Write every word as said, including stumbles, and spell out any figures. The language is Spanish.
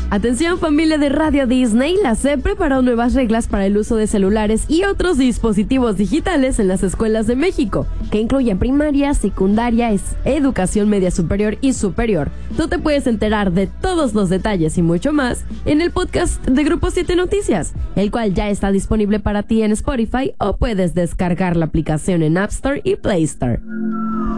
Atención familia de Radio Disney, la S E P preparó nuevas reglas para el uso de celulares y otros dispositivos digitales en las escuelas de México, que incluyen primaria, secundaria, educación media superior y superior. Tú te puedes enterar de todos los detalles y mucho más en el podcast de Grupo siete Noticias, el cual ya está disponible para ti en Spotify o puedes descargar la aplicación en App Store y Play Store.